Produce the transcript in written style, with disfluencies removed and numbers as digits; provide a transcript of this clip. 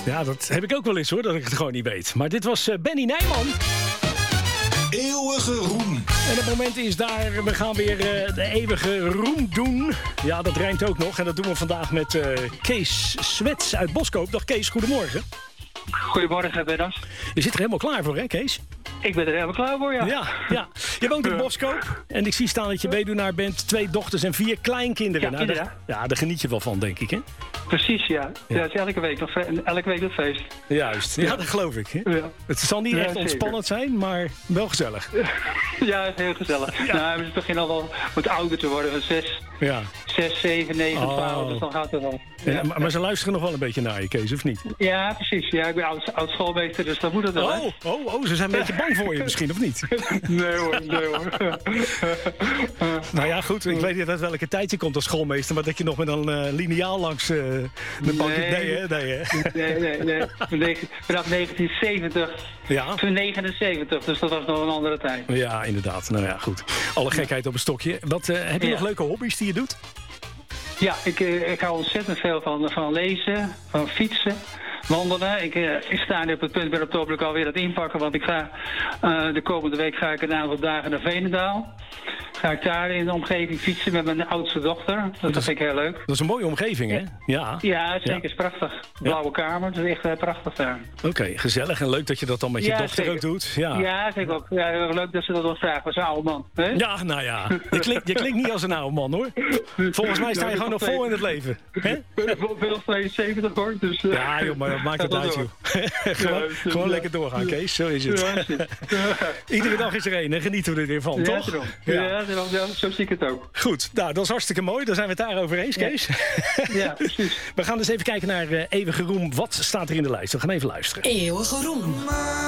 Ja, dat heb ik ook wel eens hoor, dat ik het gewoon niet weet. Maar dit was Benny Nijman. Eeuwige roem. En het moment is daar, we gaan weer de eeuwige roem doen. Ja, dat rijmt ook nog. En dat doen we vandaag met Kees Swets uit Boskoop. Dag Kees, goedemorgen. Goedemorgen, Bennas. Je zit er helemaal klaar voor, hè Kees? Ik ben er helemaal klaar voor, ja. Ja. Je woont in Boskoop. En ik zie staan dat je weduwnaar bent. 2 dochters en 4 kleinkinderen. Ja, kinderen. Daar geniet je wel van, denk ik, hè? Precies, ja. Ja, het is elke week een feest. Juist, ja, dat geloof ik. Hè? Ja. Het zal niet echt ontspannend zijn, maar wel gezellig. Ja, heel gezellig. Ja. Nou, we beginnen al wel wat ouder te worden. Van 6, 7, 9, 12, dus dan gaat het wel. Ja. Ja, maar ze luisteren nog wel een beetje naar je, Kees, of niet? Ja, precies. Ja, ik ben oud schoolmeester, dus dan moet het wel. Ze zijn een beetje bang voor je misschien, of niet? Nee hoor. Nou ja, goed. Ik weet niet uit welke tijd je komt als schoolmeester, maar dat je nog met een liniaal langs de bank... Nee. Vanaf 1970 tot 79, dus dat was nog een andere tijd. Ja, inderdaad. Nou ja, goed. Alle gekheid op een stokje. Heb je nog leuke hobby's die je doet? Ja, ik hou ontzettend veel van lezen, van fietsen, wandelen. Ik sta nu op het punt bij oktober alweer het inpakken, want de komende week ga ik een aantal dagen naar Veenendaal. Ga ik daar in de omgeving fietsen met mijn oudste dochter. Dat vind ik heel leuk. Dat is een mooie omgeving, hè? Ja, zeker. Is prachtig. Blauwe kamer, dat is echt prachtig daar. Oké, gezellig en leuk dat je dat dan met je dochter zeker ook doet. Ja, zeker ook. Ja, leuk dat ze dat wel vragen. Was een oude man. Hè? Ja, nou ja. Je klinkt niet als een oude man, hoor. Volgens mij sta je gewoon nog vol in het leven. Ik ben nog 72, hoor. Dus, ja, joh, maar dat maakt het uit, joh. Gewoon lekker doorgaan, Kees. Zo is het. Iedere dag is er één en genieten we er weer van, toch? Ja, zo zie ik het ook. Goed, nou, dat is hartstikke mooi. Dan zijn we het daarover eens, Kees. Ja, precies. We gaan dus even kijken naar Eeuwige Roem. Wat staat er in de lijst? We gaan even luisteren. Eeuwige Roem.